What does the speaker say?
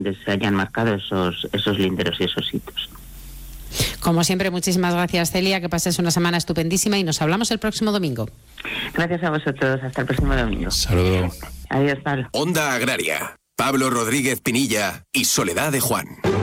se hayan marcado esos linderos y esos hitos. Como siempre, muchísimas gracias, Celia, que pases una semana estupendísima y nos hablamos el próximo domingo. Gracias a vosotros, hasta el próximo domingo. Saludos. Adiós, Pablo. Onda Agraria, Pablo Rodríguez Pinilla y Soledad de Juan.